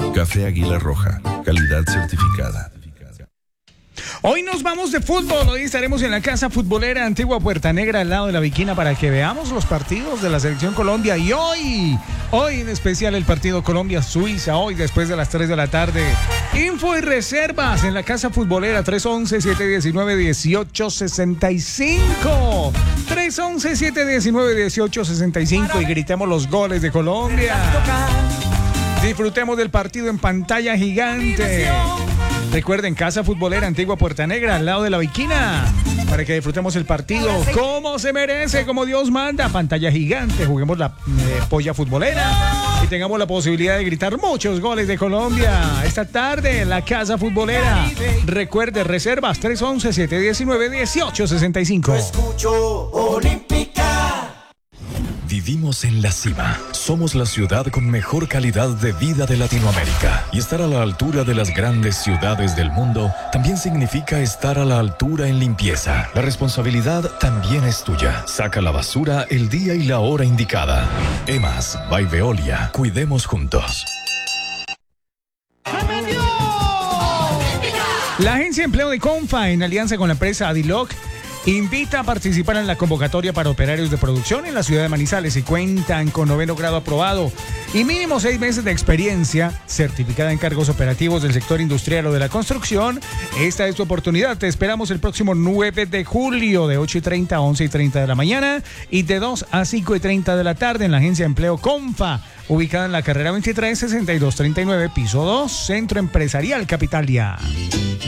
Café Águila Roja, calidad certificada. Hoy nos vamos de fútbol, hoy estaremos en la Casa Futbolera Antigua Puerta Negra al lado de la Viquina para que veamos los partidos de la Selección Colombia y hoy en especial el partido Colombia-Suiza, hoy después de las 3 de la tarde. Info y reservas en la Casa Futbolera 311-719-1865 311-719-1865 y gritemos los goles de Colombia. Disfrutemos del partido en pantalla gigante. Recuerden, Casa Futbolera Antigua Puerta Negra, al lado de la Viquina, para que disfrutemos el partido como se merece, como Dios manda. Pantalla gigante, juguemos la polla futbolera y tengamos la posibilidad de gritar muchos goles de Colombia. Esta tarde, la Casa Futbolera. Recuerde, reservas 311-719-1865. Escucho Olímpica. Vivimos en la cima. Somos la ciudad con mejor calidad de vida de Latinoamérica. Y estar a la altura de las grandes ciudades del mundo también significa estar a la altura en limpieza. La responsabilidad también es tuya. Saca la basura el día y la hora indicada. EMAS, by Veolia. Cuidemos juntos. La Agencia de Empleo de Confa, en alianza con la empresa Adiloc, invita a participar en la convocatoria para operarios de producción en la ciudad de Manizales y cuentan con 9º grado aprobado y mínimo 6 meses de experiencia, certificada en cargos operativos del sector industrial o de la construcción. Esta es tu oportunidad. Te esperamos el próximo 9 de julio de 8:30 a 11:30 de la mañana y de 2 a 5:30 de la tarde en la Agencia de Empleo Confa, ubicada en la carrera 23 6239, piso 2, Centro Empresarial Capitalia.